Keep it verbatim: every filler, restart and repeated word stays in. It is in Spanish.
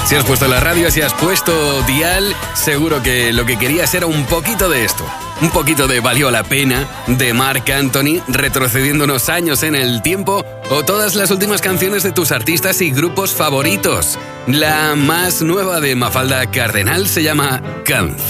Si has puesto la radio, si has puesto dial, seguro que lo que querías era un poquito de esto. Un poquito de Valió la Pena, de Marc Anthony, retrocediendo unos años en el tiempo, o todas las últimas canciones de tus artistas y grupos favoritos. La más nueva de Mafalda Cardenal se llama Canción.